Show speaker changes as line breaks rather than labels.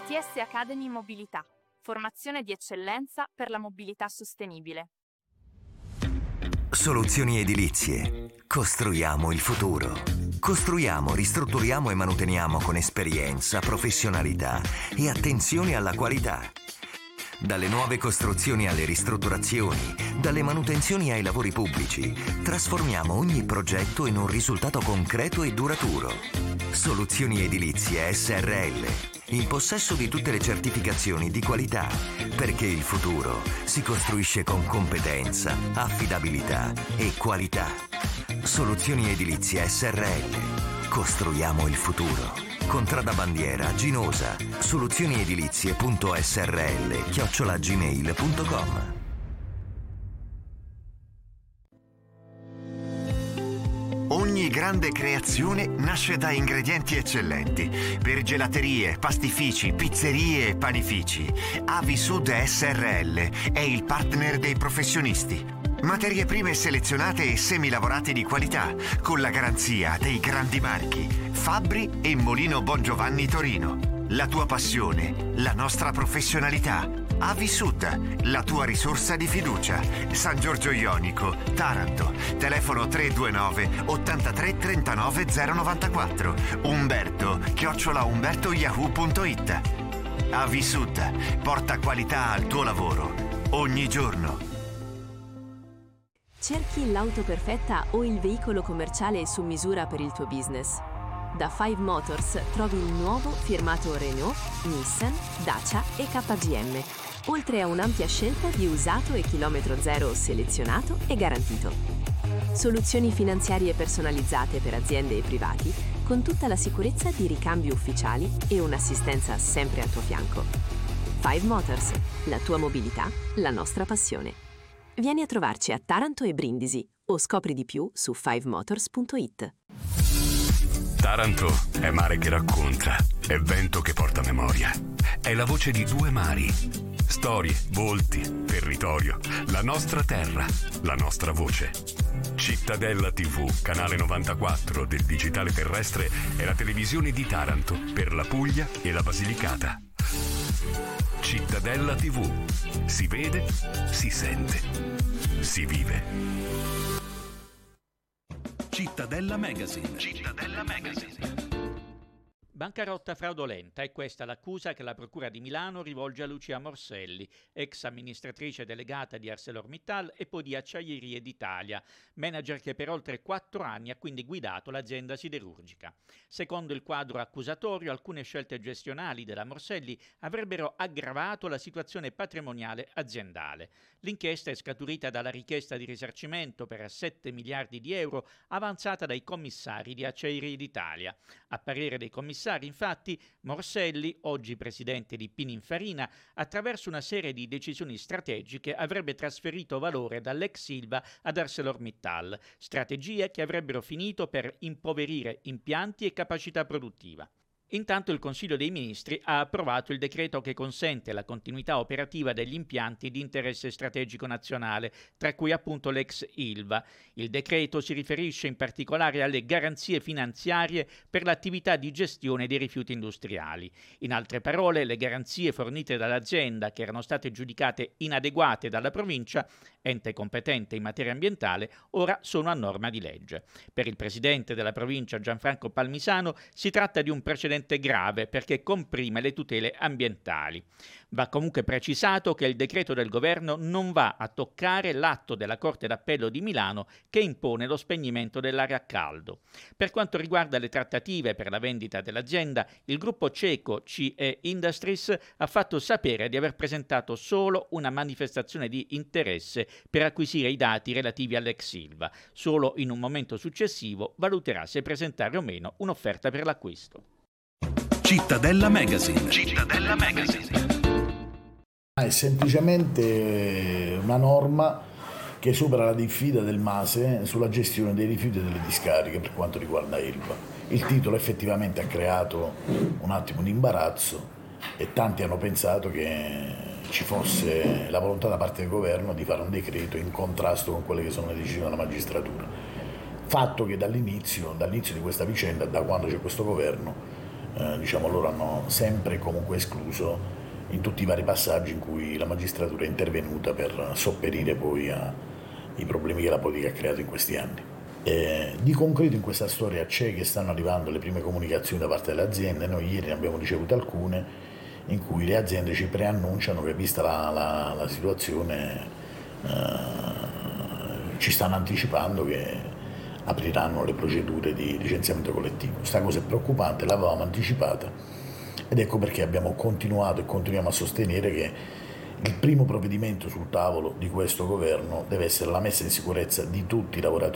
ITS Academy Mobilità, formazione di eccellenza per la mobilità sostenibile.
Soluzioni edilizie. Costruiamo il futuro. Costruiamo, ristrutturiamo e manuteniamo con esperienza, professionalità e attenzione alla qualità. Dalle nuove costruzioni alle ristrutturazioni, dalle manutenzioni ai lavori pubblici, trasformiamo ogni progetto in un risultato concreto e duraturo. Soluzioni Edilizie SRL, in possesso di tutte le certificazioni di qualità, perché il futuro si costruisce con competenza, affidabilità e qualità. Soluzioni Edilizie SRL. Costruiamo il futuro. Contrada Bandiera, Ginosa, soluzioniedilizie.srl@gmail.com.
Ogni grande creazione nasce da ingredienti eccellenti. Per gelaterie, pastifici, pizzerie e panifici, Avisud SRL è il partner dei professionisti. Materie prime selezionate e semilavorati di qualità, con la garanzia dei grandi marchi Fabbri e Molino Bongiovanni Torino. La tua passione, la nostra professionalità. Avisud, la tua risorsa di fiducia. San Giorgio Ionico, Taranto. Telefono 329 83 39 094. Umberto@umbertoyahoo.it. Avisud porta qualità al tuo lavoro ogni giorno.
Cerchi l'auto perfetta o il veicolo commerciale su misura per il tuo business? Da 5 Motors trovi il nuovo firmato Renault, Nissan, Dacia e KGM, oltre a un'ampia scelta di usato e chilometro zero selezionato e garantito. Soluzioni finanziarie personalizzate per aziende e privati, con tutta la sicurezza di ricambi ufficiali e un'assistenza sempre al tuo fianco. 5 Motors, la tua mobilità, la nostra passione. Vieni a trovarci a Taranto e Brindisi o scopri di più su 5motors.it.
Taranto è mare che racconta, è vento che porta memoria. È la voce di due mari. Storie, volti, territorio, la nostra terra, la nostra voce. Cittadella TV, canale 94 del digitale terrestre, è la televisione di Taranto per la Puglia e la Basilicata. Cittadella TV. Si vede, si sente, si vive.
Cittadella Magazine. Cittadella Magazine.
Bancarotta fraudolenta, è questa l'accusa che la Procura di Milano rivolge a Lucia Morselli, ex amministratrice delegata di ArcelorMittal e poi di Acciaierie d'Italia, manager che per oltre 4 anni ha quindi guidato l'azienda siderurgica. Secondo il quadro accusatorio, alcune scelte gestionali della Morselli avrebbero aggravato la situazione patrimoniale aziendale. L'inchiesta è scaturita dalla richiesta di risarcimento per 7 miliardi di euro avanzata dai commissari di Acciaierie d'Italia. A parere dei commissari, infatti, Morselli, oggi presidente di Pininfarina, attraverso una serie di decisioni strategiche avrebbe trasferito valore dall'ex Ilva ad ArcelorMittal, strategie che avrebbero finito per impoverire impianti e capacità produttiva. Intanto il Consiglio dei Ministri ha approvato il decreto che consente la continuità operativa degli impianti di interesse strategico nazionale, tra cui appunto l'ex Ilva. Il decreto si riferisce in particolare alle garanzie finanziarie per l'attività di gestione dei rifiuti industriali. In altre parole, le garanzie fornite dall'azienda, che erano state giudicate inadeguate dalla provincia, ente competente in materia ambientale, ora sono a norma di legge. Per il presidente della provincia Gianfranco Palmisano si tratta di un precedente grave perché comprime le tutele ambientali. Va comunque precisato che il decreto del governo non va a toccare l'atto della Corte d'Appello di Milano che impone lo spegnimento dell'area a caldo. Per quanto riguarda le trattative per la vendita dell'azienda, il gruppo ceco CE Industries ha fatto sapere di aver presentato solo una manifestazione di interesse per acquisire i dati relativi all'ex Ilva. Solo in un momento successivo valuterà se presentare o meno un'offerta per l'acquisto.
Cittadella Magazine. Cittadella Magazine.
È semplicemente una norma che supera la diffida del MASE sulla gestione dei rifiuti e delle discariche per quanto riguarda Ilva. Il titolo effettivamente ha creato un attimo di imbarazzo e tanti hanno pensato che ci fosse la volontà da parte del governo di fare un decreto in contrasto con quelle che sono le decisioni della magistratura. Fatto che dall'inizio di questa vicenda, da quando c'è questo governo, loro hanno sempre e comunque escluso in tutti i vari passaggi in cui la magistratura è intervenuta per sopperire poi ai problemi che la politica ha creato in questi anni. Di concreto in questa storia c'è che stanno arrivando le prime comunicazioni da parte delle aziende. Noi ieri ne abbiamo ricevute alcune in cui le aziende ci preannunciano che, vista la situazione, ci stanno anticipando che apriranno le procedure di licenziamento collettivo. Questa cosa è preoccupante, l'avevamo anticipata ed ecco perché abbiamo continuato e continuiamo a sostenere che il primo provvedimento sul tavolo di questo governo deve essere la messa in sicurezza di tutti i lavoratori